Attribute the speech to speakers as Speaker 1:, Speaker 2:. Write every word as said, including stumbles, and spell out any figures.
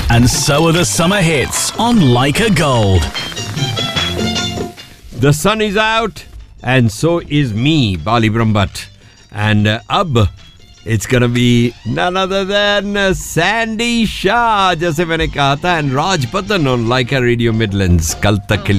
Speaker 1: And so are the summer hits on Leica Gold.
Speaker 2: The sun is out and so is me, Bali Brahmbhatt. And uh, ab it's gonna be none other than uh, Sandy Shah, जैसे मैंने कहा था, and Raj Patan on Leica Radio Midlands. कल तक के